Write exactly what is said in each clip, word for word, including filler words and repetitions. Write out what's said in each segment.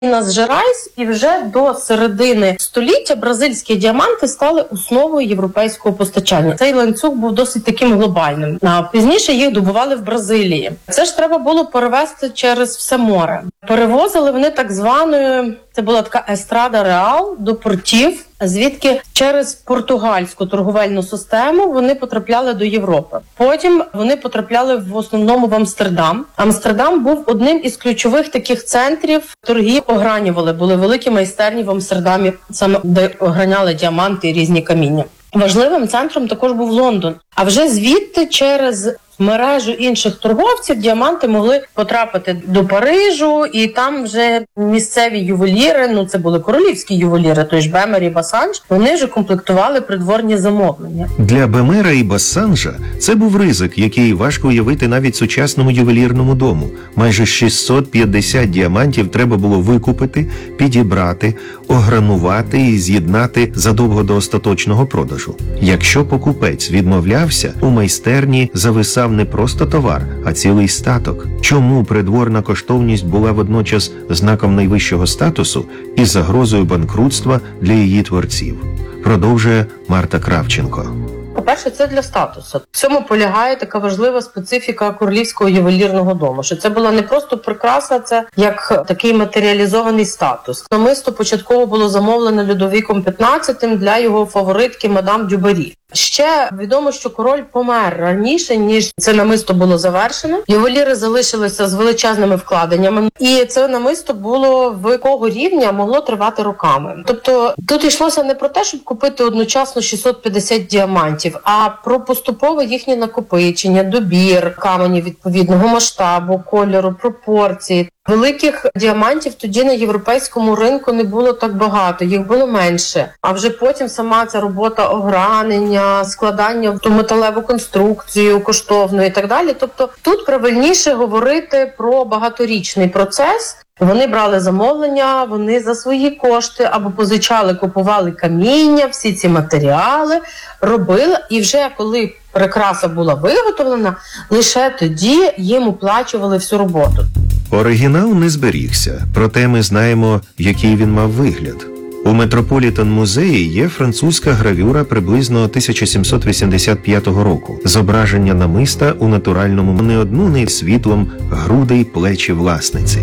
Мінас Жерайс, і вже до середини століття бразильські діаманти стали основою європейського постачання. Цей ланцюг був досить таким глобальним. А пізніше їх добували в Бразилії. Це ж треба було перевезти через все море. Перевозили вони так званою, це була така естрада реал, до портів, звідки через португальську торговельну систему вони потрапляли до Європи. Потім вони потрапляли в основному в Амстердам. Амстердам був одним із ключових таких центрів торгів. Огранювали, були великі майстерні в Амстердамі, саме де ограняли діаманти і різні каміння. Важливим центром також був Лондон. А вже звідти через мережу інших торговців діаманти могли потрапити до Парижу, і там вже місцеві ювеліри, ну це були королівські ювеліри, той ж Бемер і Басанж, вони вже комплектували придворні замовлення. Для Бемера і Басанжа це був ризик, який важко уявити навіть сучасному ювелірному дому. Майже шістсот п'ятдесят діамантів треба було викупити, підібрати, огранувати і з'єднати задовго до остаточного продажу. Якщо покупець відмовлявся, у майстерні зависав не просто товар, а цілий статок. Чому придворна коштовність була водночас знаком найвищого статусу і загрозою банкрутства для її творців? Продовжує Марта Кравченко. По-перше, це для статусу. В цьому полягає така важлива специфіка королівського ювелірного дому, що це була не просто прикраса, це як такий матеріалізований статус. Намисто початково було замовлено Людовіком п'ятнадцятим для його фаворитки мадам Дюбарі. Ще відомо, що король помер раніше, ніж це намисто було завершено. Ювеліри залишилися з величезними вкладеннями. І це намисто було в якого рівня могло тривати роками. Тобто тут йшлося не про те, щоб купити одночасно шістсот п'ятдесят діамантів, а про поступове їхнє накопичення, добір каменів відповідного масштабу, кольору, пропорції. Великих діамантів тоді на європейському ринку не було так багато, їх було менше. А вже потім сама ця робота огранення, складання в ту металеву конструкцію коштовну і так далі. Тобто тут правильніше говорити про багаторічний процес. Вони брали замовлення, вони за свої кошти або позичали, купували каміння, всі ці матеріали, робили. І вже коли прикраса була виготовлена, лише тоді їм оплачували всю роботу. Оригінал не зберігся, проте ми знаємо, який він мав вигляд. У Метрополітен-музеї є французька гравюра приблизно тисяча сімсот вісімдесят п'ятого року. Зображення намиста у натуральному не одну не світлом груди й плечі власниці.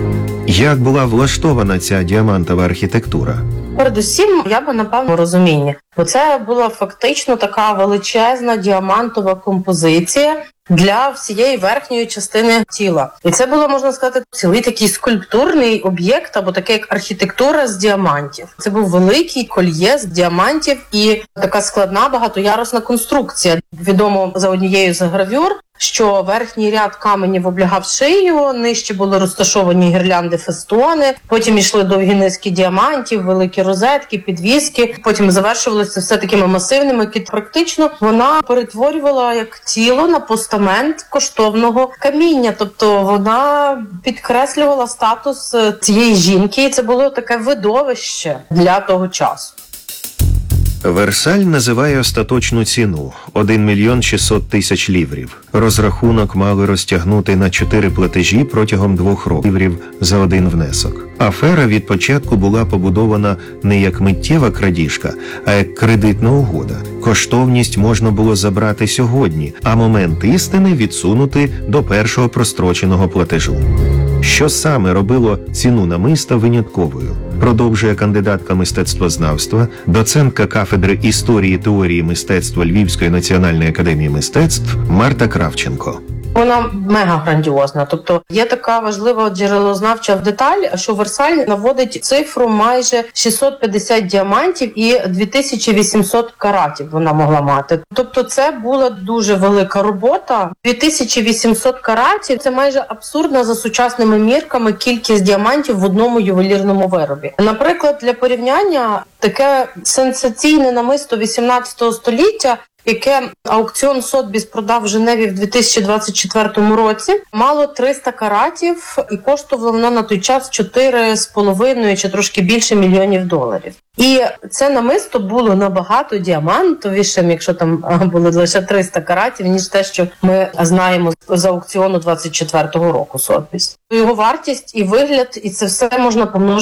Як була влаштована ця діамантова архітектура? Передусім, я би, напевно, розуміння. Бо це була фактично така величезна діамантова композиція для всієї верхньої частини тіла. І це було, можна сказати, цілий такий скульптурний об'єкт, або таке як архітектура з діамантів. Це був великий кольє з діамантів і така складна багатоярусна конструкція. Відомо за однією з гравюр, що верхній ряд каменів облягав шию, нижче були розташовані гірлянди, фестони, потім йшли довгі низки діамантів, великі розетки, підвіски, потім завершувалося все такими масивними, які практично вона перетворювала як тіло на постамент коштовного каміння, тобто вона підкреслювала статус цієї жінки, і це було таке видовище для того часу. Версаль називає остаточну ціну – один мільйон шістсот тисяч ліврів. Розрахунок мали розтягнути на чотири платежі протягом двох років за один внесок. Афера від початку була побудована не як миттєва крадіжка, а як кредитна угода. Коштовність можна було забрати сьогодні, а момент істини відсунути до першого простроченого платежу. Що саме робило ціну намиста винятковою? Продовжує кандидатка мистецтвознавства, доцентка кафедри історії теорії мистецтва Львівської національної академії мистецтв Марта Кравченко. Вона мега грандіозна. Тобто є така важлива джерелознавча деталь, що Версаль наводить цифру майже шістсот п'ятдесят діамантів і дві тисячі вісімсот каратів вона могла мати. Тобто це була дуже велика робота. дві тисячі вісімсот каратів – це майже абсурдна за сучасними мірками кількість діамантів в одному ювелірному виробі. Наприклад, для порівняння, таке сенсаційне намисто вісімнадцятого століття, яке аукціон Сотбіс продав в Женеві в дві тисячі двадцять четвертому році, мало триста каратів і коштувало воно на той час чотири з половиною чи трошки більше мільйонів доларів. І це намисто було набагато діамантовішим, якщо там було лише триста каратів, ніж те, що ми знаємо з аукціону двадцять четвертого року Сотбіс. Його вартість і вигляд, і це все можна помножити